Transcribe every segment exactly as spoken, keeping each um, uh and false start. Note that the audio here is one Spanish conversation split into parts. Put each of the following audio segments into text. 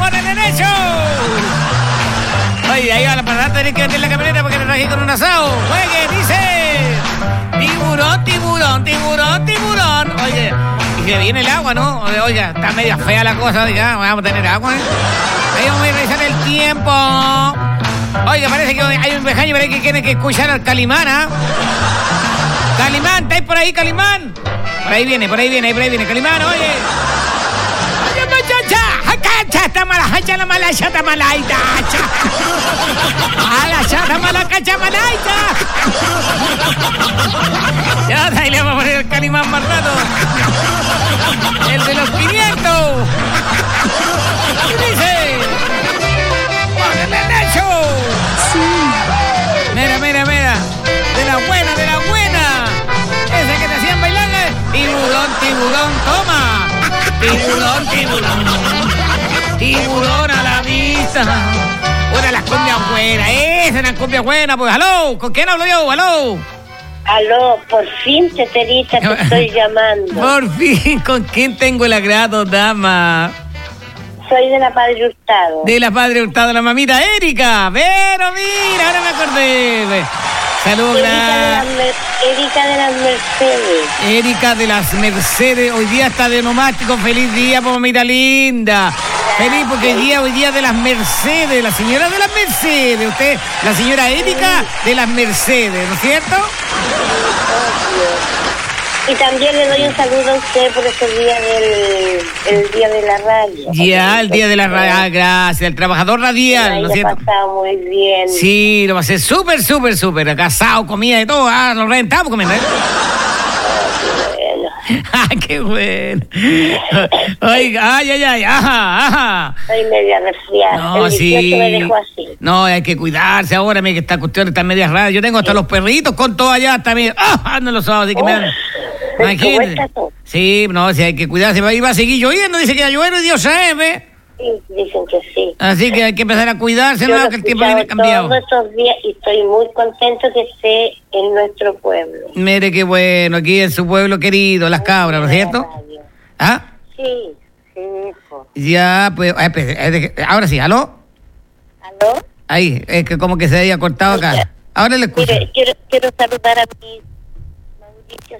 por el derecho. Oye, ahí va la parada, tenés que meter la camioneta porque te traje con un asado. Juegue, dice. Tiburón, tiburón, tiburón, tiburón. Oye, y se viene el agua, ¿no? Oiga, está media fea la cosa, ya, vamos a tener agua, ¿eh? Ahí vamos a revisar el tiempo. Oiga, parece que hay un vejaño por ahí que tiene que escuchar al Calimán, ¿ah? Calimán, ¿estáis por ahí, Calimán? Por ahí viene, por ahí viene, por ahí viene, Calimán, oye. Oye, muchacha, chata mala, chata mala, chata malaita, a la chata mala, cacha malaita. Ya, ahí le vamos a poner el Calimán más rato. El de los quinientos. ¿Qué dice? ¡Póngale el hecho! Sí. Mira, mira, mira. De la buena, de la buena. Esa que te hacían bailar. Tiburón, tiburón, toma. Tiburón, tiburón. Tiburón a la vista. Una de las cumbias buenas. Esa es la cumbia buena. Pues, aló. ¿Con quién hablo yo? Aló. Aló, por fin, Teterita, te estoy llamando. Por fin, ¿con quién tengo el agrado, dama? Soy de la Padre Hurtado. De la Padre Hurtado, la mamita Erika. Pero mira, ahora me acordé. Saludos, gracias. Erika de las Mercedes. Erika de las Mercedes. Hoy día está de nomástico. Feliz día, mamita linda. Feliz porque hoy día, hoy día de las Mercedes. La señora de las Mercedes. Usted, la señora Erika de las Mercedes, ¿no es cierto? Y también le doy un saludo a usted por ese día del el día de la radio. Ya, el día de la radio. Ah, gracias. El trabajador radial, ¿no es cierto? Lo he pasado muy bien. Sí, lo pasé súper, súper, súper. Acá asado, comida y todo. Ah, nos reventamos comiendo, ¿eh? ¡Ah, qué bueno! Oiga, ay, ay, ay, ajá, ajá. Estoy media resfriada. No, el sí. me dejó así. No, hay que cuidarse ahora, mira que esta cuestión está media rara. Yo tengo hasta sí. los perritos con todo allá, hasta medio. ¡Ah! No lo sabes, así que oh. me dan. Imagínate. Sí, no, si hay que cuidarse. Ahí va a seguir lloviendo, dice que va a llover y Dios sabe, ¿eh? Sí, dicen que sí. Así que hay que empezar a cuidarse, Yo no, que el tiempo viene cambiado. Todos estos días y estoy muy contento que esté en nuestro pueblo. Mire qué bueno, aquí en su pueblo querido, Las Cabras, ¿no es cierto? ¿Ah? Sí, sí, hijo. Ya, pues, ahora sí, ¿aló? ¿Aló? Ahí, es que como que se había cortado acá. Mira, ahora le escucho. Mire, quiero, quiero saludar a mi Mauricio.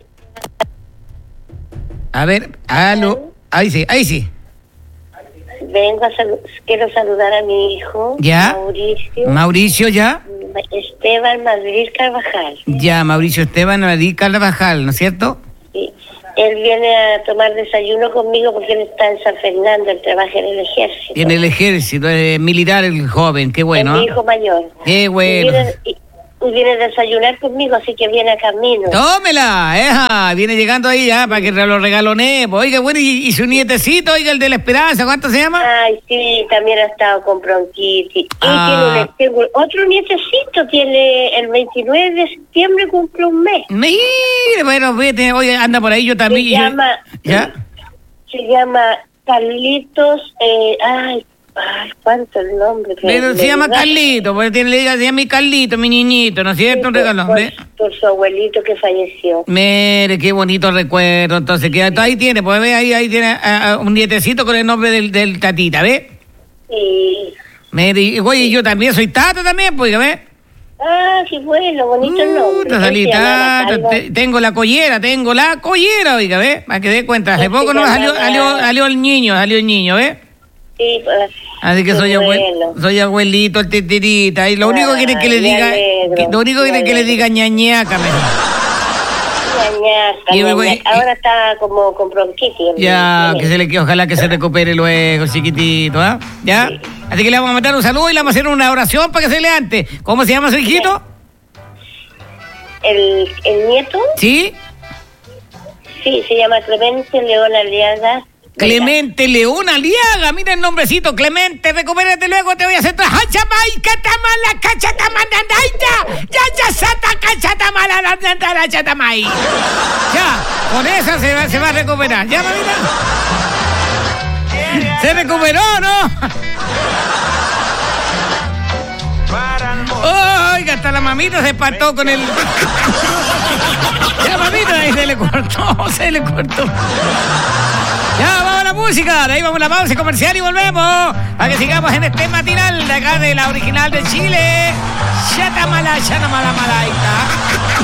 A ver, aló. Ahí sí, ahí sí. Vengo a salu- quiero saludar a mi hijo, ¿Ya? Mauricio. Mauricio, ¿ya? Esteban Madrid Carvajal. Ya, Mauricio Esteban Madrid Carvajal, ¿no es cierto? Sí. Él viene a tomar desayuno conmigo porque él está en San Fernando, él trabaja en el ejército. En el ejército, eh, militar el joven, qué bueno. Es mi hijo mayor. Qué bueno. Y viene, y, y viene a desayunar conmigo, así que viene a camino. ¡Tómela! Eja, viene llegando ahí ya para que lo regalonee. Oiga, bueno, y, y su nietecito, oiga, el de la Esperanza, ¿cuánto se llama? Ay, sí, también ha estado con bronquitis. Ah. Y tiene un, otro nietecito, tiene el veintinueve de septiembre, cumple un mes. Mire, bueno, vete, oye, anda por ahí, yo también. Se yo, llama... ¿Ya? Se llama Carlitos, eh, ay, ay, ¿cuánto el nombre? Pero se llama Carlito, porque tiene, le diga, se llama mi Carlito, mi niñito, ¿no es cierto? Sí, Un regalo, por, ¿ve? por su abuelito que falleció. Mire, qué bonito recuerdo. Entonces, que ahí tiene, pues ve, ahí, ahí tiene uh, un nietecito con el nombre del, del tatita, ¿ve? Sí. Mire, y oye, yo también soy tata también, pues, ¿ve? Ah, qué bueno, bonito el nombre. Uh, salita, te, tengo la collera, tengo la collera, oiga, ¿ve? Para que dé cuenta, hace poco no salió, salió, salió el niño, salió el niño, ¿ve? Sí, pues. Así que soy, abuel, bueno. soy abuelito, el teterita, y lo único que quiere que le diga, que, lo único que quiere que le diga ñañaca, mejor. Ñañaca, ñañaca. Voy, ahora y, está como con bronquitis. Ya, que se le que ojalá que se recupere luego, chiquitito, ¿ah? ¿eh? ¿Ya? Sí. Así que le vamos a mandar un saludo y le vamos a hacer una oración para que se levante. ¿Cómo se llama su hijito? ¿El, el nieto? ¿Sí? Sí, se llama Clemente León Aliaga. Clemente León Aliaga, mira el nombrecito, Clemente, recupérate luego, te voy a hacer toda hachamay, catamala, cachatamanandaita, ya ya sata cachatamala, la chatamay. Ya, con esa se va, se va a recuperar, ya mamita. Se recuperó, ¿no? Oiga, hasta la mamita se espantó con el... La mamita ahí se le cortó, se le cortó. Ya, vamos a la música. música. De ahí vamos a la pausa comercial y volvemos. Para que sigamos en este matinal de acá de la original de Chile. Chatamala, Chatamala, Malaita.